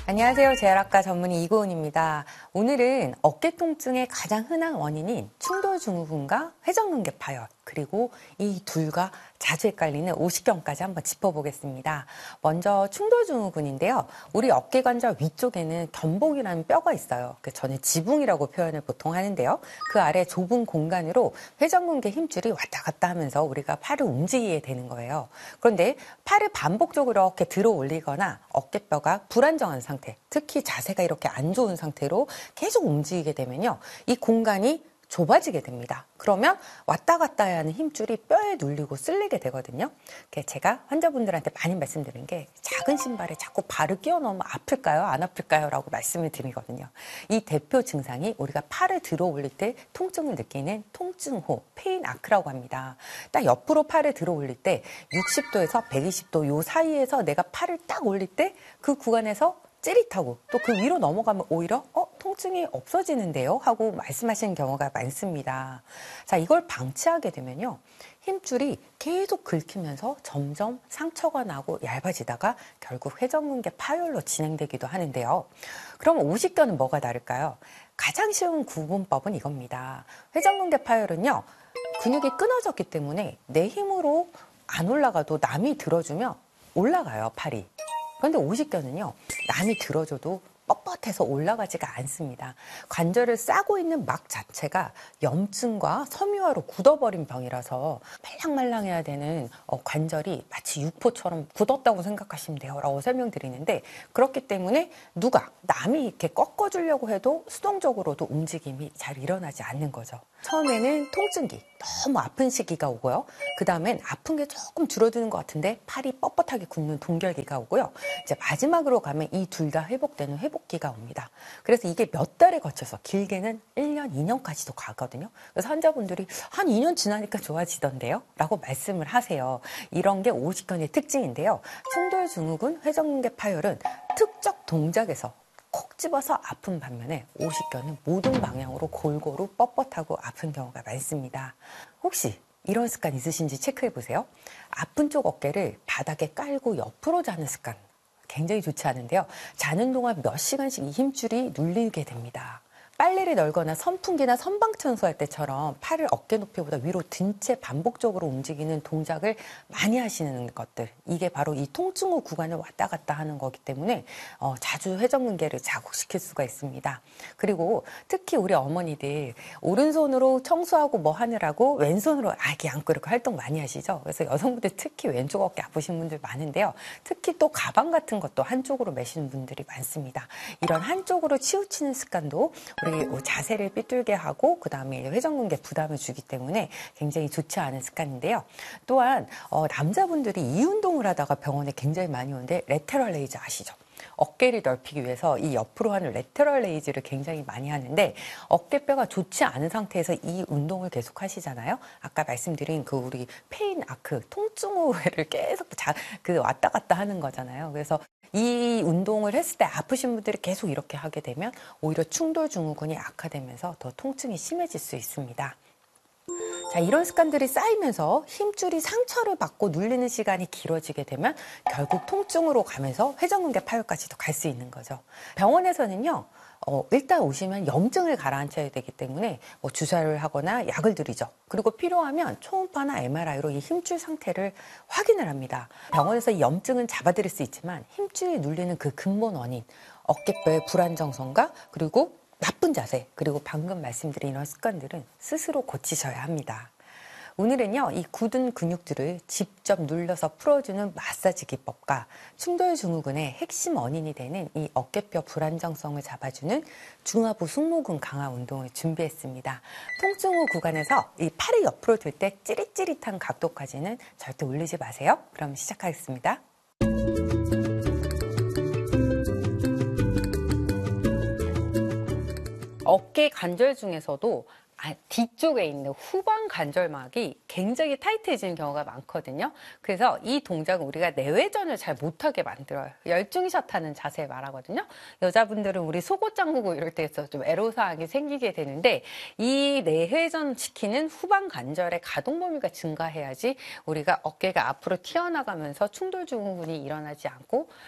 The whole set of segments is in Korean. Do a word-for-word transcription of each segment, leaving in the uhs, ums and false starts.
안녕하세요. 재활학과 전문의 이고은입니다. 오늘은 어깨 통증의 가장 흔한 원인인 충돌증후군과 회전근개 파열, 그리고 이 둘과 자주 헷갈리는 오십견까지 한번 짚어보겠습니다. 먼저 충돌증후군인데요. 우리 어깨관절 위쪽에는 견봉이라는 뼈가 있어요. 저는 지붕이라고 표현을 보통 하는데요. 그 아래 좁은 공간으로 회전근개 힘줄이 왔다 갔다 하면서 우리가 팔을 움직이게 되는 거예요. 그런데 팔을 반복적으로 이렇게 들어 올리거나 어깨뼈가 불안정한 상태, 특히 자세가 이렇게 안 좋은 상태로 계속 움직이게 되면요. 이 공간이 좁아지게 됩니다. 그러면 왔다 갔다 해야 하는 힘줄이 뼈에 눌리고 쓸리게 되거든요. 제가 환자분들한테 많이 말씀드린 게 작은 신발에 자꾸 발을 끼워 넣으면 아플까요? 안 아플까요? 라고 말씀을 드리거든요. 이 대표 증상이 우리가 팔을 들어 올릴 때 통증을 느끼는 통증호, 페인 아크라고 합니다. 딱 옆으로 팔을 들어 올릴 때 육십도에서 백이십도 요 사이에서 내가 팔을 딱 올릴 때 그 구간에서 찌릿하고 또 그 위로 넘어가면 오히려 어? 통증이 없어지는데요? 하고 말씀하시는 경우가 많습니다. 자, 이걸 방치하게 되면요. 힘줄이 계속 긁히면서 점점 상처가 나고 얇아지다가 결국 회전근개 파열로 진행되기도 하는데요. 그럼 오십견은 뭐가 다를까요? 가장 쉬운 구분법은 이겁니다. 회전근개 파열은요. 근육이 끊어졌기 때문에 내 힘으로 안 올라가도 남이 들어주면 올라가요, 팔이. 그런데 오십견은요. 남이 들어줘도 뻣뻣해서 올라가지가 않습니다. 관절을 싸고 있는 막 자체가 염증과 섬유화로 굳어버린 병이라서 말랑말랑해야 되는 관절이 마치 육포처럼 굳었다고 생각하시면 돼요 라고 설명드리는데, 그렇기 때문에 누가 남이 이렇게 꺾어주려고 해도 수동적으로도 움직임이 잘 일어나지 않는 거죠. 처음에는 통증기, 너무 아픈 시기가 오고요. 그 다음엔 아픈 게 조금 줄어드는 것 같은데 팔이 뻣뻣하게 굳는 동결기가 오고요. 이제 마지막으로 가면 이 둘 다 회복되는 회복기가 옵니다. 그래서 이게 몇 달에 거쳐서 길게는 일 년, 이 년까지도 가거든요. 그래서 환자분들이 한 이 년 지나니까 좋아지던데요? 라고 말씀을 하세요. 이런 게 오십견의 특징인데요. 충돌증후군, 회전근개 파열은 특정 동작에서 콕 집어서 아픈 반면에 오십견은 모든 방향으로 골고루 뻣뻣하고 아픈 경우가 많습니다. 혹시 이런 습관 있으신지 체크해 보세요. 아픈 쪽 어깨를 바닥에 깔고 옆으로 자는 습관 굉장히 좋지 않은데요. 자는 동안 몇 시간씩 이 힘줄이 눌리게 됩니다. 빨래를 널거나 선풍기나 선방청소할 때처럼 팔을 어깨 높이보다 위로 든 채 반복적으로 움직이는 동작을 많이 하시는 것들, 이게 바로 이 통증후 구간을 왔다 갔다 하는 거기 때문에 어, 자주 회전근개를 자극시킬 수가 있습니다. 그리고 특히 우리 어머니들 오른손으로 청소하고 뭐 하느라고 왼손으로 아기 안고 이렇게 활동 많이 하시죠. 그래서 여성분들 특히 왼쪽 어깨 아프신 분들 많은데요. 특히 또 가방 같은 것도 한쪽으로 메시는 분들이 많습니다. 이런 한쪽으로 치우치는 습관도 우리 자세를 삐뚤게 하고 그 다음에 회전근개 부담을 주기 때문에 굉장히 좋지 않은 습관인데요. 또한 어, 남자분들이 이 운동을 하다가 병원에 굉장히 많이 오는데 레테럴 레이즈 아시죠? 어깨를 넓히기 위해서 이 옆으로 하는 레테럴 레이즈를 굉장히 많이 하는데, 어깨뼈가 좋지 않은 상태에서 이 운동을 계속 하시잖아요. 아까 말씀드린 그 우리 페인 아크, 통증후를 계속 자, 그 왔다 갔다 하는 거잖아요. 그래서 이 운동을 했을 때 아프신 분들이 계속 이렇게 하게 되면 오히려 충돌증후군이 악화되면서 더 통증이 심해질 수 있습니다. 자, 이런 습관들이 쌓이면서 힘줄이 상처를 받고 눌리는 시간이 길어지게 되면 결국 통증으로 가면서 회전근개 파열까지도 갈 수 있는 거죠. 병원에서는요. 어, 일단 오시면 염증을 가라앉혀야 되기 때문에 뭐 주사를 하거나 약을 드리죠. 그리고 필요하면 초음파나 엠알아이로 이 힘줄 상태를 확인을 합니다. 병원에서 이 염증은 잡아드릴 수 있지만 힘줄이 눌리는 그 근본 원인, 어깨뼈의 불안정성과 그리고 나쁜 자세, 그리고 방금 말씀드린 이런 습관들은 스스로 고치셔야 합니다. 오늘은요, 이 굳은 근육들을 직접 눌러서 풀어주는 마사지 기법과 충돌증후군의 핵심 원인이 되는 이 어깨뼈 불안정성을 잡아주는 중하부 승모근 강화 운동을 준비했습니다. 통증후 구간에서 이 팔을 옆으로 들 때 찌릿찌릿한 각도까지는 절대 올리지 마세요. 그럼 시작하겠습니다. 어깨 관절 중에서도 아, 뒤쪽에 있는 후방 관절막이 굉장히 타이트해지는 경우가 많거든요. 그래서 이 동작은 우리가 내외전을 잘 못하게 만들어요. 열중샷 하는 자세 말하거든요. 여자분들은 우리 속옷 잠그고 이럴 때에서 좀 애로사항이 생기게 되는데, 이 내회전 시키는 후방 관절의 가동 범위가 증가해야지 우리가 어깨가 앞으로 튀어나가면서 충돌증후군이 일어나지 않고 자,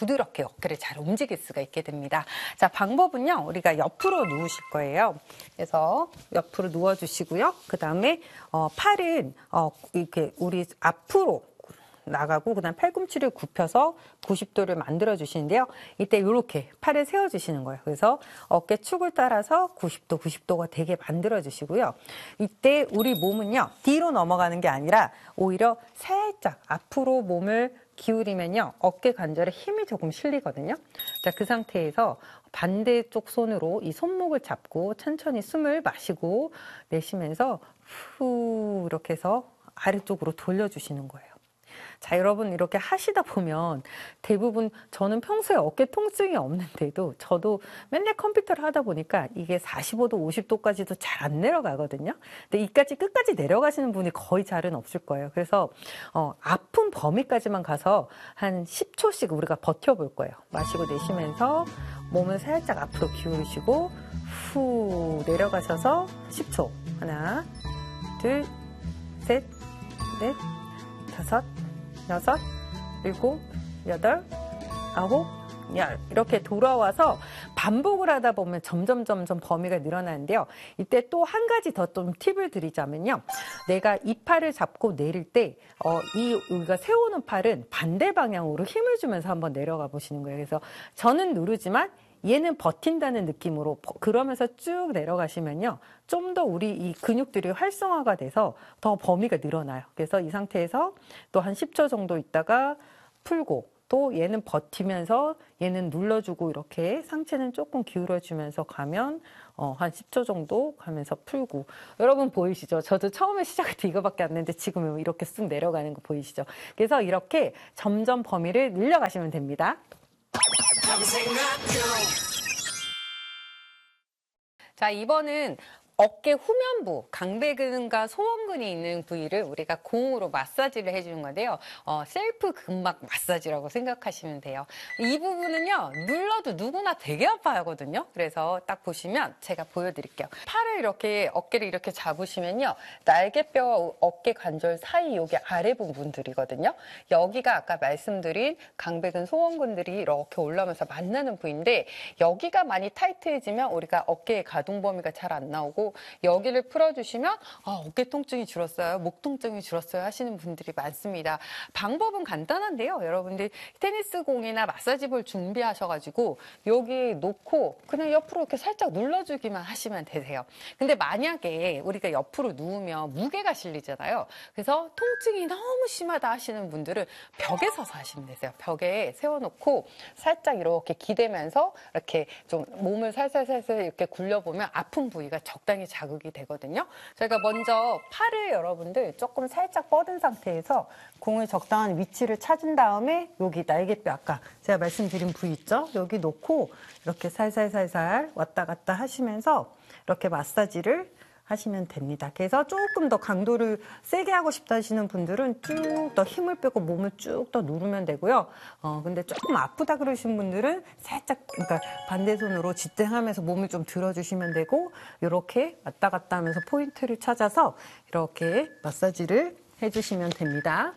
부드럽게 어깨를 잘 움직일 수가 있게 됩니다. 자, 방법은요. 우리가 옆으로 누우실 거예요. 그래서 옆으로 누워주시고요. 그 다음에 어, 팔은 어, 이렇게 우리 앞으로 나가고 그다음 팔꿈치를 굽혀서 구십 도를 만들어 주시는데요. 이때 이렇게 팔을 세워 주시는 거예요. 그래서 어깨 축을 따라서 구십 도, 구십 도가 되게 만들어 주시고요. 이때 우리 몸은요. 뒤로 넘어가는 게 아니라 오히려 살짝 앞으로 몸을 기울이면요. 어깨 관절에 힘이 조금 실리거든요. 자, 그 상태에서 반대쪽 손으로 이 손목을 잡고 천천히 숨을 마시고 내쉬면서 후 이렇게 해서 아래쪽으로 돌려주시는 거예요. 자, 여러분 이렇게 하시다 보면 대부분 저는 평소에 어깨 통증이 없는데도 저도 맨날 컴퓨터를 하다 보니까 이게 사십오 도, 오십 도까지도 잘 안 내려가거든요. 근데 이까지 끝까지 내려가시는 분이 거의 잘은 없을 거예요. 그래서 어, 아픈 범위까지만 가서 한 십 초씩 우리가 버텨볼 거예요. 마시고 내쉬면서 몸을 살짝 앞으로 기울이시고 후 내려가셔서 십 초. 하나, 둘, 셋, 넷, 다섯, 여섯, 일곱, 여덟, 아홉, 열 이렇게 돌아와서 반복을 하다 보면 점점 점점 범위가 늘어나는데요. 이때 또 한 가지 더 좀 팁을 드리자면요. 내가 이 팔을 잡고 내릴 때 어, 이 우리가 세우는 팔은 반대 방향으로 힘을 주면서 한번 내려가 보시는 거예요. 그래서 저는 누르지만 얘는 버틴다는 느낌으로 그러면서 쭉 내려가시면요. 좀 더 우리 이 근육들이 활성화가 돼서 더 범위가 늘어나요. 그래서 이 상태에서 또 한 십 초 정도 있다가 풀고 또 얘는 버티면서 얘는 눌러주고 이렇게 상체는 조금 기울여주면서 가면 어, 한 십 초 정도 가면서 풀고 여러분 보이시죠? 저도 처음에 시작할 때 이거밖에 안 했는데 지금 이렇게 쑥 내려가는 거 보이시죠? 그래서 이렇게 점점 범위를 늘려가시면 됩니다. 자, 이번은 어깨 후면부, 강배근과 소원근이 있는 부위를 우리가 공으로 마사지를 해주는 건데요. 어, 셀프 근막 마사지라고 생각하시면 돼요. 이 부분은요, 눌러도 누구나 되게 아파하거든요. 그래서 딱 보시면 제가 보여드릴게요. 팔을 이렇게, 어깨를 이렇게 잡으시면요. 날개뼈와 어깨 관절 사이 여기 아래 부분들이거든요. 여기가 아까 말씀드린 강배근, 소원근들이 이렇게 올라오면서 만나는 부위인데 여기가 많이 타이트해지면 우리가 어깨의 가동 범위가 잘 안 나오고 여기를 풀어주시면 아, 어깨 통증이 줄었어요, 목 통증이 줄었어요 하시는 분들이 많습니다. 방법은 간단한데요. 여러분들 테니스 공이나 마사지 볼 준비하셔가지고 여기 놓고 그냥 옆으로 이렇게 살짝 눌러주기만 하시면 되세요. 근데 만약에 우리가 옆으로 누우면 무게가 실리잖아요. 그래서 통증이 너무 심하다 하시는 분들은 벽에 서서 하시면 되세요. 벽에 세워놓고 살짝 이렇게 기대면서 이렇게 좀 몸을 살살살살 이렇게 굴려보면 아픈 부위가 적당히 자극이 되거든요. 저희가 먼저 팔을 여러분들 조금 살짝 뻗은 상태에서 공을 적당한 위치를 찾은 다음에 여기 날개뼈 아까 제가 말씀드린 부위 있죠? 여기 놓고 이렇게 살살살살 왔다 갔다 하시면서 이렇게 마사지를 하시면 됩니다. 그래서 조금 더 강도를 세게 하고 싶다 하시는 분들은 쭉 더 힘을 빼고 몸을 쭉 더 누르면 되고요. 어, 근데 조금 아프다 그러신 분들은 살짝, 그러니까 반대 손으로 지탱하면서 몸을 좀 들어주시면 되고, 이렇게 왔다 갔다 하면서 포인트를 찾아서 이렇게 마사지를 해주시면 됩니다.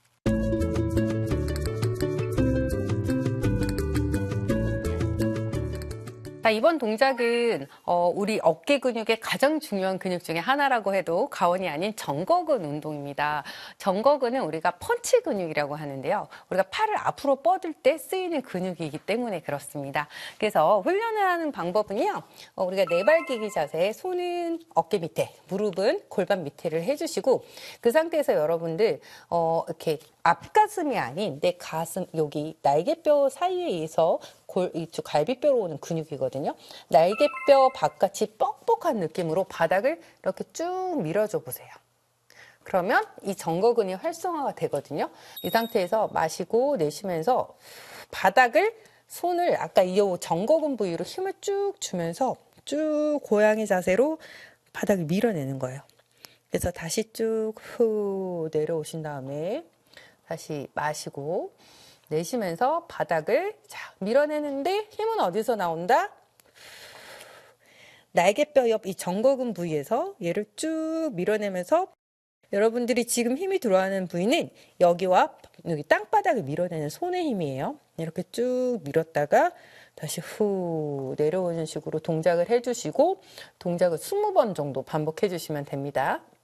자, 이번 동작은 어, 우리 어깨 근육의 가장 중요한 근육 중에 하나라고 해도 과언이 아닌 정거근 운동입니다. 정거근은 우리가 펀치 근육이라고 하는데요. 우리가 팔을 앞으로 뻗을 때 쓰이는 근육이기 때문에 그렇습니다. 그래서 훈련을 하는 방법은요. 어, 우리가 네발기기 자세, 손은 어깨 밑에, 무릎은 골반 밑에를 해주시고 그 상태에서 여러분들 어, 이렇게 앞가슴이 아닌 내 가슴 여기 날개뼈 사이에서 골, 이쪽 갈비뼈로 오는 근육이거든요. 날개뼈 바깥이 뻑뻑한 느낌으로 바닥을 이렇게 쭉 밀어줘 보세요. 그러면 이 정거근이 활성화가 되거든요. 이 상태에서 마시고 내쉬면서 바닥을 손을 아까 이 정거근 부위로 힘을 쭉 주면서 쭉 고양이 자세로 바닥을 밀어내는 거예요. 그래서 다시 쭉 후 내려오신 다음에 다시 마시고 내쉬면서 바닥을 자, 밀어내는데 힘은 어디서 나온다? 날개뼈 옆 이 정거근 부위에서 얘를 쭉 밀어내면서 여러분들이 지금 힘이 들어가는 부위는 여기와 여기 땅바닥을 밀어내는 손의 힘이에요. 이렇게 쭉 밀었다가 다시 후 내려오는 식으로 동작을 해주시고 동작을 스무 번 정도 반복해 주시면 됩니다.